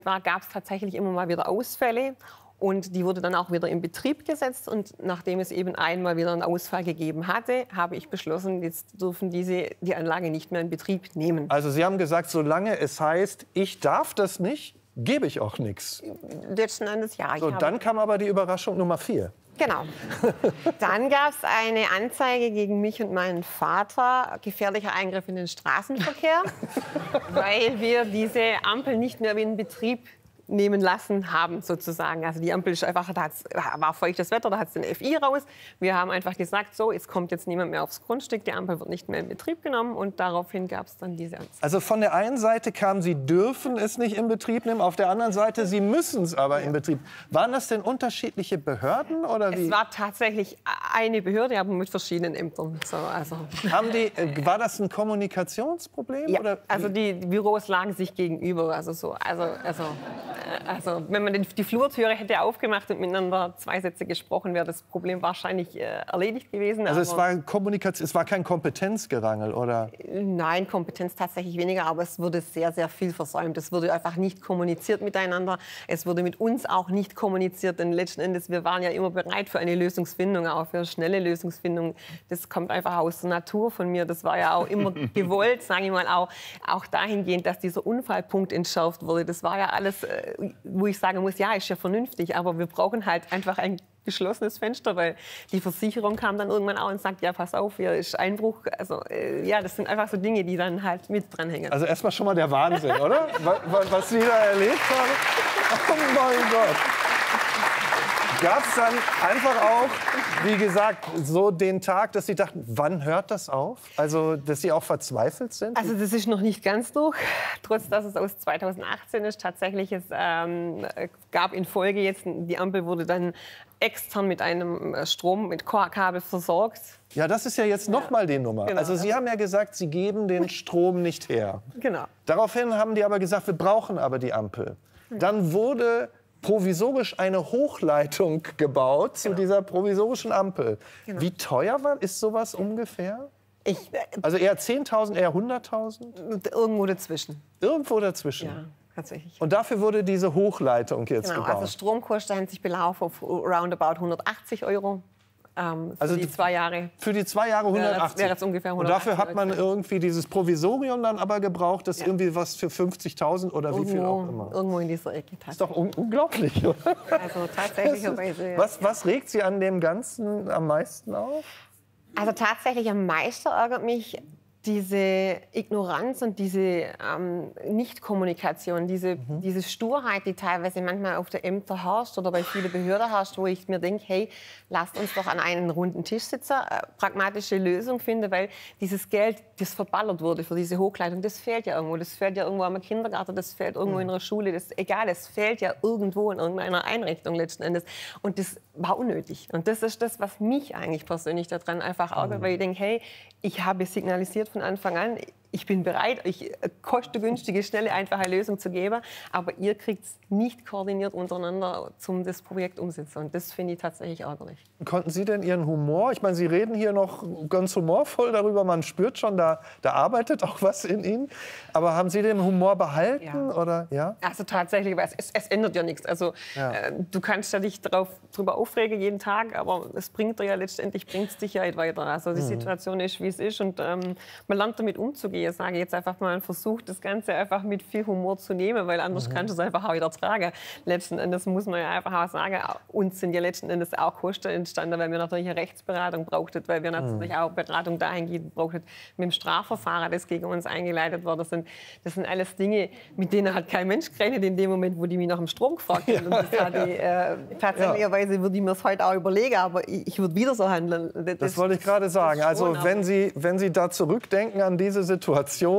gab es tatsächlich immer mal wieder Ausfälle. Und die wurde dann auch wieder in Betrieb gesetzt. Und nachdem es eben einmal wieder einen Ausfall gegeben hatte, habe ich beschlossen, jetzt dürfen die Anlage nicht mehr in Betrieb nehmen. Also Sie haben gesagt, solange es heißt, ich darf das nicht, gebe ich auch nichts. Letzten Endes ja. So, dann kam aber die Überraschung Nummer 4. Genau. Dann gab es eine Anzeige gegen mich und meinen Vater, gefährlicher Eingriff in den Straßenverkehr, weil wir diese Ampel nicht mehr in Betrieb nehmen lassen haben, sozusagen. Also die Ampel ist einfach, war feuchtes Wetter, da hat es den FI raus. Wir haben einfach gesagt, so, es kommt jetzt niemand mehr aufs Grundstück, die Ampel wird nicht mehr in Betrieb genommen und daraufhin gab es dann diese Anzeige. Also von der einen Seite kam, Sie dürfen es nicht in Betrieb nehmen, auf der anderen Seite, Sie müssen es aber in Betrieb. Waren das denn unterschiedliche Behörden oder wie? Es war tatsächlich eine Behörde, aber mit verschiedenen Ämtern. So, also. War das ein Kommunikationsproblem? Ja, oder also die Büros lagen sich gegenüber. Also wenn man die Flurtüre hätte aufgemacht und miteinander 2 Sätze gesprochen, wäre das Problem wahrscheinlich erledigt gewesen. Also es war kein Kompetenzgerangel, oder? Nein, Kompetenz tatsächlich weniger, aber es wurde sehr, sehr viel versäumt. Es wurde einfach nicht kommuniziert miteinander. Es wurde mit uns auch nicht kommuniziert, denn letzten Endes, wir waren ja immer bereit für eine Lösungsfindung, auch für eine schnelle Lösungsfindung. Das kommt einfach aus der Natur von mir. Das war ja auch immer gewollt, sage ich mal, auch dahingehend, dass dieser Unfallpunkt entschärft wurde. Das war ja alles, wo ich sagen muss, ja, ist ja vernünftig, aber wir brauchen halt einfach ein geschlossenes Fenster, weil die Versicherung kam dann irgendwann auch und sagt, ja, pass auf, hier ist Einbruch. Also ja, das sind einfach so Dinge, die dann halt mit dranhängen. Also erstmal schon mal der Wahnsinn, oder? Was Sie da erlebt haben. Oh mein Gott. Gab es dann einfach auch, wie gesagt, so den Tag, dass Sie dachten, wann hört das auf? Also, dass Sie auch verzweifelt sind? Also das ist noch nicht ganz durch, trotz dass es aus 2018 ist. Tatsächlich, es gab in Folge jetzt, die Ampel wurde dann extern mit einem mit Kabel versorgt. Ja, das ist ja jetzt noch mal die Nummer. Genau. Also Sie haben ja gesagt, Sie geben den Strom nicht her. Genau. Daraufhin haben die aber gesagt, wir brauchen aber die Ampel. Dann wurde provisorisch eine Hochleitung gebaut zu dieser provisorischen Ampel. Wie teuer ist sowas ungefähr? Also eher 10.000, eher 100.000? Irgendwo dazwischen. Irgendwo dazwischen? Ja, tatsächlich. Und dafür wurde diese Hochleitung jetzt gebaut? Also Stromkosten haben sich belaufen auf roundabout 180 €. Für die 2 Jahre. Für die 2 Jahre 180. Wäre jetzt ungefähr 180. Und dafür hat man irgendwie dieses Provisorium dann aber gebraucht, das irgendwie was für 50.000 oder wie viel auch immer. Irgendwo in dieser Ecke. Das ist doch unglaublich, oder? Also tatsächlicherweise. Was regt Sie an dem Ganzen am meisten auf? Also tatsächlich am meisten ärgert mich diese Ignoranz und diese Nichtkommunikation, diese Sturheit, die teilweise manchmal auf der Ämter herrscht oder bei vielen Behörden herrscht, wo ich mir denke, hey, lasst uns doch an einen runden Tisch sitzen, pragmatische Lösung finden, weil dieses Geld, das verballert wurde für diese Hochleitung, das fehlt ja irgendwo. Das fehlt ja irgendwo am Kindergarten, das fehlt irgendwo in einer Schule, egal, es fehlt ja irgendwo in irgendeiner Einrichtung letzten Endes. Und das war unnötig. Und das ist das, was mich eigentlich persönlich daran einfach ärgert, weil ich denke, hey, ich habe signalisiert von Anfang an, ich bin bereit, euch kostengünstige, schnelle, einfache Lösung zu geben, aber ihr kriegt es nicht koordiniert untereinander, um das Projekt umzusetzen. Und das finde ich tatsächlich ärgerlich. Konnten Sie denn Ihren Humor, ich meine, Sie reden hier noch ganz humorvoll darüber, man spürt schon, da arbeitet auch was in Ihnen, aber haben Sie den Humor behalten? Ja. Oder? Ja? Also tatsächlich, weil es ändert ja nichts. Also du kannst ja dich darüber aufregen jeden Tag, aber es bringt dir ja letztendlich, bringt's dich ja nicht weiter. Also die Situation ist, wie es ist und man lernt damit umzugehen. Ich sage jetzt einfach mal, versucht das Ganze einfach mit viel Humor zu nehmen, weil anders kannst du es einfach auch wieder tragen. Letzten Endes muss man ja einfach auch sagen, uns sind ja letzten Endes auch Kosten entstanden, weil wir natürlich eine Rechtsberatung brauchten, weil wir natürlich auch Beratung dahingehend brauchten mit dem Strafverfahren, das gegen uns eingeleitet wurde. Das sind alles Dinge, mit denen hat kein Mensch gerechnet in dem Moment, wo die mich nach dem Strom gefragt haben. Und das hat tatsächlicherweise würde ich mir das heute auch überlegen, aber ich würde wieder so handeln. Das wollte ich gerade sagen. Also wenn Sie da zurückdenken an diese Situation,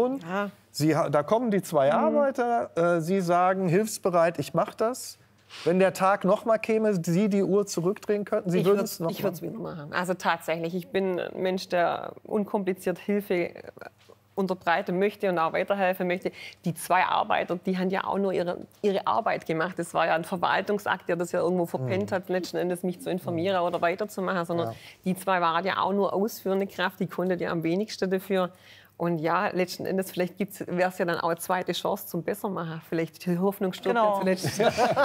da kommen die 2 Arbeiter, Sie sagen, hilfsbereit, ich mache das. Wenn der Tag noch mal käme, Sie die Uhr zurückdrehen könnten, Sie würden es noch machen? Ich würde es wieder machen. Also tatsächlich, ich bin ein Mensch, der unkompliziert Hilfe unterbreiten möchte und auch weiterhelfen möchte. Die 2 Arbeiter, die haben ja auch nur ihre Arbeit gemacht. Das war ja ein Verwaltungsakt, der das ja irgendwo verpennt hat, letzten Endes mich zu informieren oder weiterzumachen, sondern die 2 waren ja auch nur ausführende Kraft, die konnten ja am wenigsten dafür. Und ja, letzten Endes, vielleicht wäre es ja dann auch eine zweite Chance zum Bessermachen. Vielleicht die Hoffnung stirbt ja zuletzt.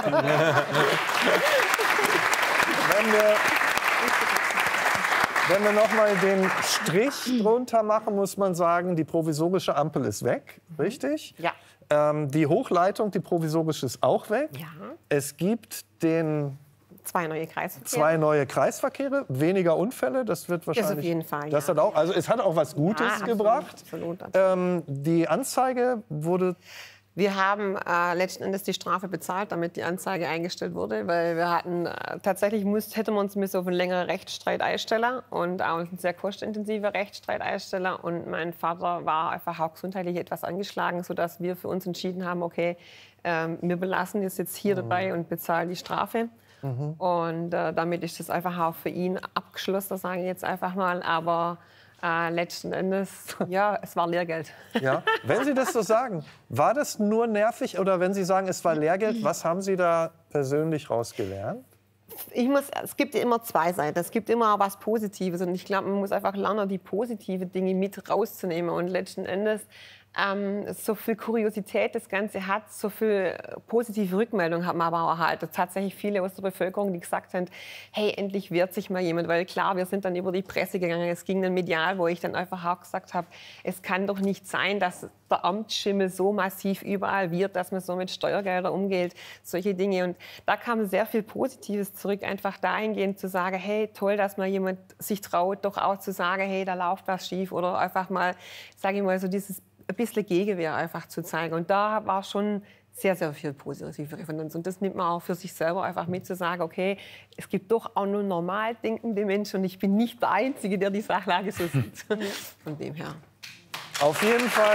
Wenn wir noch mal den Strich drunter machen, muss man sagen, die provisorische Ampel ist weg, richtig? Ja. Die Hochleitung, die provisorische, ist auch weg. Ja. Es gibt zwei neue Kreisverkehre. Zwei neue Kreisverkehre, weniger Unfälle, das wird wahrscheinlich... Das auf jeden Fall, das ja. hat auch, also es hat auch was Gutes gebracht. Absolut. Die Anzeige wurde... Wir haben letzten Endes die Strafe bezahlt, damit die Anzeige eingestellt wurde, weil wir hatten tatsächlich hätten wir uns auf einen längeren Rechtsstreit einstellen und auch ein sehr kostenintensiver Rechtsstreit einstellen. Und mein Vater war einfach auch gesundheitlich etwas angeschlagen, sodass wir für uns entschieden haben, okay, wir belassen es jetzt hier dabei und bezahlen die Strafe. Und damit ist das einfach auch für ihn abgeschlossen, sage ich jetzt einfach mal. Aber letzten Endes, ja, es war Lehrgeld. Ja. Wenn Sie das so sagen, war das nur nervig? Oder wenn Sie sagen, es war Lehrgeld, was haben Sie da persönlich rausgelernt? Es gibt ja immer zwei Seiten. Es gibt immer auch was Positives. Und ich glaube, man muss einfach lernen, die positiven Dinge mit rauszunehmen. Und letzten Endes, so viel Kuriosität das Ganze hat, so viel positive Rückmeldung hat man aber auch erhalten. Tatsächlich viele aus der Bevölkerung, die gesagt haben, hey, endlich wehrt sich mal jemand. Weil klar, wir sind dann über die Presse gegangen. Es ging dann medial, wo ich dann einfach auch gesagt habe, es kann doch nicht sein, dass der Amtsschimmel so massiv überall wird, dass man so mit Steuergeldern umgeht. Solche Dinge. Und da kam sehr viel Positives zurück, einfach dahingehend zu sagen, hey, toll, dass mal jemand sich traut, doch auch zu sagen, hey, da läuft was schief. Oder einfach mal, sage ich mal, so dieses ein bisschen Gegenwehr einfach zu zeigen. Und da war schon sehr, sehr viel positive Resonanz. Und das nimmt man auch für sich selber einfach mit, zu sagen, okay, es gibt doch auch nur normal denkende Menschen und ich bin nicht der Einzige, der die Sachlage so sieht. Von dem her. Auf jeden Fall...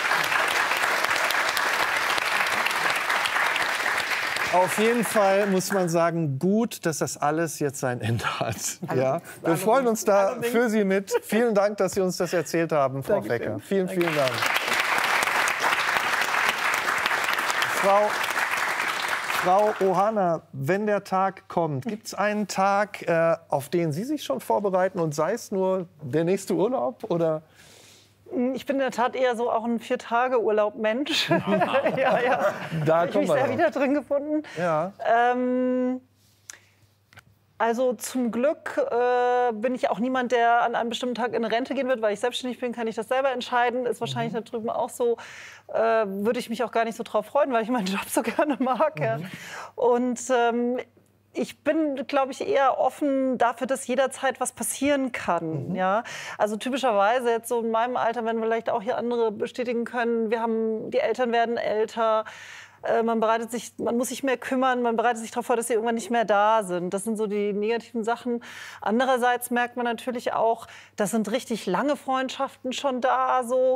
Auf jeden Fall muss man sagen, gut, dass das alles jetzt sein Ende hat. Ja? Wir freuen uns da für Sie mit. Vielen Dank, dass Sie uns das erzählt haben, Frau Fecker. Vielen, vielen Dank. Frau Ohana, wenn der Tag kommt, gibt es einen Tag, auf den Sie sich schon vorbereiten und sei es nur der nächste Urlaub? Oder? Ich bin in der Tat eher so auch ein 4-Tage-Urlaub-Mensch. ja. Da habe ich mich sehr wieder drin gefunden. Ja. Also zum Glück bin ich auch niemand, der an einem bestimmten Tag in Rente gehen wird, weil ich selbstständig bin, kann ich das selber entscheiden. Ist wahrscheinlich da drüben auch so. Würde ich mich auch gar nicht so drauf freuen, weil ich meinen Job so gerne mag. Ja. Und ich bin, glaube ich, eher offen dafür, dass jederzeit was passieren kann. Ja? Also typischerweise jetzt so in meinem Alter, wenn vielleicht auch hier andere bestätigen können, die Eltern werden älter. Man muss sich mehr kümmern, man bereitet sich darauf vor, dass sie irgendwann nicht mehr da sind. Das sind so die negativen Sachen. Andererseits merkt man natürlich auch, das sind richtig lange Freundschaften schon da, so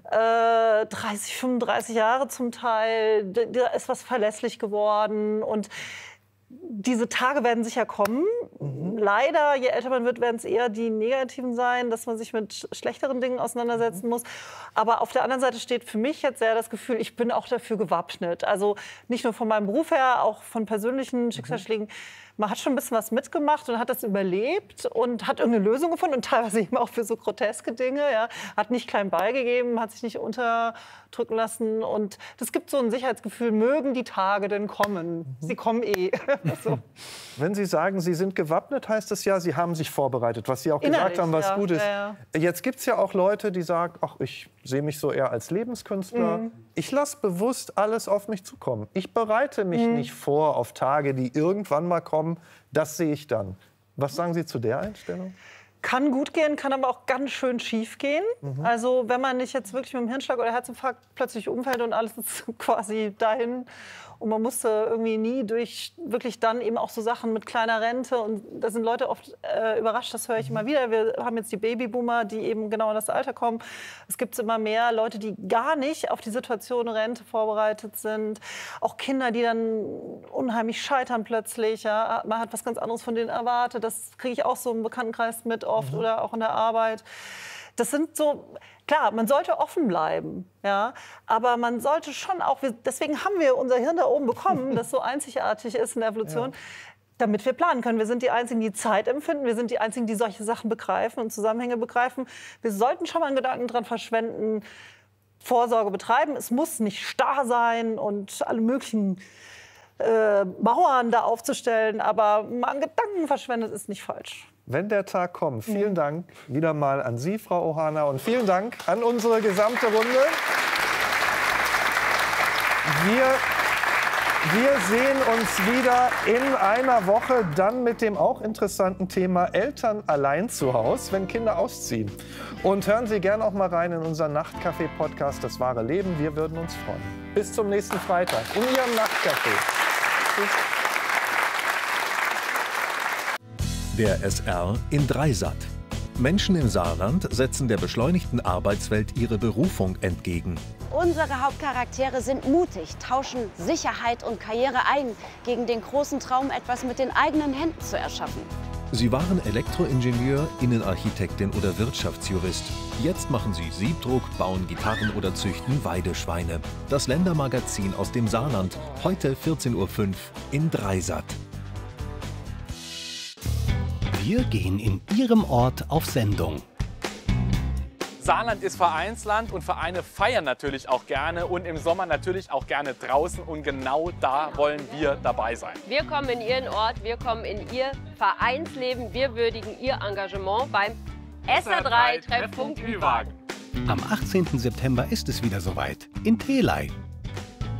30, 35 Jahre zum Teil. Da ist was verlässlich geworden und diese Tage werden sicher kommen. Leider, je älter man wird, werden es eher die negativen sein, dass man sich mit schlechteren Dingen auseinandersetzen muss. Aber auf der anderen Seite steht für mich jetzt sehr das Gefühl, ich bin auch dafür gewappnet. Also nicht nur von meinem Beruf her, auch von persönlichen Schicksalsschlägen. Man hat schon ein bisschen was mitgemacht und hat das überlebt und hat irgendeine Lösung gefunden und teilweise eben auch für so groteske Dinge. Ja. Hat nicht klein beigegeben, hat sich nicht unterdrücken lassen. Und das gibt so ein Sicherheitsgefühl, mögen die Tage denn kommen. Sie kommen eh. So. Wenn Sie sagen, Sie sind gewappnet, heißt das ja, Sie haben sich vorbereitet, was Sie auch gesagt haben, was gut ist. Ja. Jetzt gibt es ja auch Leute, die sagen, ach, ich sehe mich so eher als Lebenskünstler. Ich lasse bewusst alles auf mich zukommen. Ich bereite mich nicht vor auf Tage, die irgendwann mal kommen. Das sehe ich dann. Was sagen Sie zu der Einstellung? Kann gut gehen, kann aber auch ganz schön schief gehen. Also wenn man nicht jetzt wirklich mit dem Hirnschlag oder Herzinfarkt plötzlich umfällt und alles ist quasi dahin und man musste irgendwie nie durch wirklich dann eben auch so Sachen mit kleiner Rente und da sind Leute oft überrascht, das höre ich immer wieder. Wir haben jetzt die Babyboomer, die eben genau in das Alter kommen. Es gibt immer mehr Leute, die gar nicht auf die Situation Rente vorbereitet sind. Auch Kinder, die dann unheimlich scheitern plötzlich. Ja. Man hat was ganz anderes von denen erwartet. Das kriege ich auch so im Bekanntenkreis mit oft oder auch in der Arbeit. Das sind so, klar, man sollte offen bleiben, ja, aber man sollte schon auch, deswegen haben wir unser Hirn da oben bekommen, das so einzigartig ist in der Evolution, damit wir planen können. Wir sind die Einzigen, die Zeit empfinden. Wir sind die Einzigen, die solche Sachen begreifen und Zusammenhänge begreifen. Wir sollten schon mal einen Gedanken dran verschwenden, Vorsorge betreiben. Es muss nicht starr sein und alle möglichen Mauern da aufzustellen. Aber mal einen Gedanken verschwendet ist nicht falsch. Wenn der Tag kommt. Vielen Dank wieder mal an Sie, Frau Ohana. Und vielen Dank an unsere gesamte Runde. Wir sehen uns wieder in einer Woche, dann mit dem auch interessanten Thema Eltern allein zu Hause, wenn Kinder ausziehen. Und hören Sie gerne auch mal rein in unseren Nachtcafé-Podcast Das wahre Leben. Wir würden uns freuen. Bis zum nächsten Freitag in Ihrem Nachtcafé. Tschüss. Der SR in Dreisat. Menschen im Saarland setzen der beschleunigten Arbeitswelt ihre Berufung entgegen. Unsere Hauptcharaktere sind mutig, tauschen Sicherheit und Karriere ein, gegen den großen Traum, etwas mit den eigenen Händen zu erschaffen. Sie waren Elektroingenieur, Innenarchitektin oder Wirtschaftsjurist. Jetzt machen sie Siebdruck, bauen Gitarren oder züchten Weideschweine. Das Ländermagazin aus dem Saarland, heute 14:05 Uhr in Dreisat. Wir gehen in Ihrem Ort auf Sendung. Saarland ist Vereinsland und Vereine feiern natürlich auch gerne und im Sommer natürlich auch gerne draußen und genau da wollen wir dabei sein. Wir kommen in Ihren Ort, wir kommen in Ihr Vereinsleben, wir würdigen Ihr Engagement beim SR3 Treffpunkt Ü-Wagen. Am 18. September ist es wieder soweit in Telei.